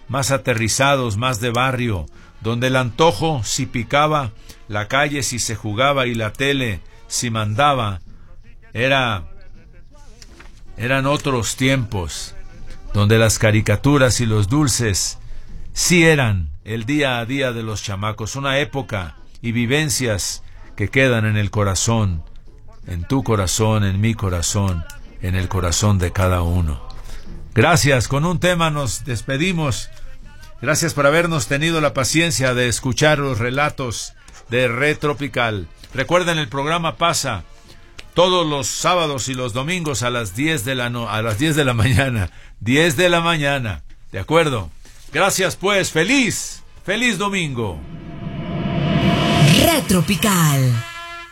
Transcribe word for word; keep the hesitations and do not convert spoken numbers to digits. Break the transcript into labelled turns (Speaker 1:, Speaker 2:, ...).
Speaker 1: más aterrizados, más de barrio, donde el antojo si picaba, la calle si se jugaba y la tele si mandaba. Era, eran otros tiempos, donde las caricaturas y los dulces sí eran el día a día de los chamacos, una época y vivencias que quedan en el corazón, en tu corazón, en mi corazón, en el corazón de cada uno. Gracias, con un tema nos despedimos. Gracias por habernos tenido la paciencia de escuchar los relatos de Red Tropical. Recuerden, el programa pasa todos los sábados y los domingos a las diez de la no, a las diez de la mañana, diez de la mañana. ¿De acuerdo? Gracias pues, feliz, feliz domingo.
Speaker 2: Red Tropical.